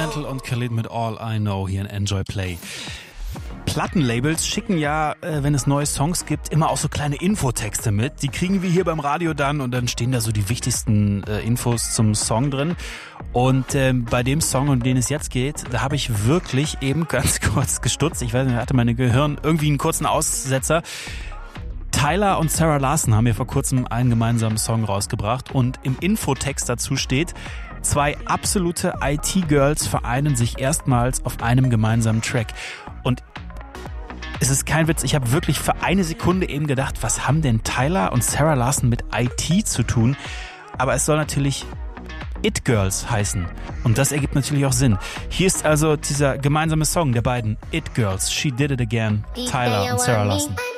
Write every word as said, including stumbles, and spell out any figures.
Instrumental und Khalid mit All I Know hier in Enjoy Play. Plattenlabels schicken ja, äh, wenn es neue Songs gibt, immer auch so kleine Infotexte mit. Die kriegen wir hier beim Radio dann und dann stehen da so die wichtigsten äh, Infos zum Song drin. Und äh, bei dem Song, um den es jetzt geht, da habe ich wirklich eben ganz kurz gestutzt. Ich weiß nicht, hatte meine Gehirn irgendwie einen kurzen Aussetzer. Tyler und Sarah Larson haben mir vor kurzem einen gemeinsamen Song rausgebracht und im Infotext dazu steht: Zwei absolute I T-Girls vereinen sich erstmals auf einem gemeinsamen Track. Und es ist kein Witz, ich habe wirklich für eine Sekunde eben gedacht, was haben denn Tyler und Sarah Larson mit I T zu tun? Aber es soll natürlich It Girls heißen. Und das ergibt natürlich auch Sinn. Hier ist also dieser gemeinsame Song der beiden It Girls, She Did It Again, Tyler und Sarah Larson.